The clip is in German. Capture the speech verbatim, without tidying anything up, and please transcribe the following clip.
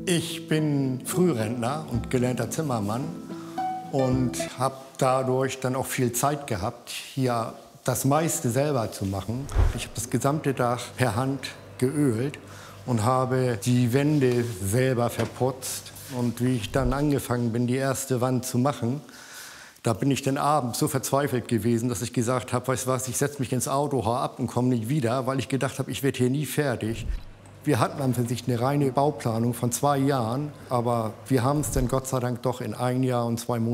Ich bin Frührentner und gelernter Zimmermann und habe dadurch dann auch viel Zeit gehabt, hier das meiste selber zu machen. Ich habe das gesamte Dach per Hand geölt und habe die Wände selber verputzt. Und wie ich dann angefangen bin, die erste Wand zu machen, da bin ich dann abends so verzweifelt gewesen, dass ich gesagt habe, weißt du was, ich setze mich ins Auto, hau ab und komme nicht wieder, weil ich gedacht habe, ich werde hier nie fertig. Wir hatten an sich eine reine Bauplanung von zwei Jahren, aber wir haben es dann Gott sei Dank doch in ein Jahr und zwei Monaten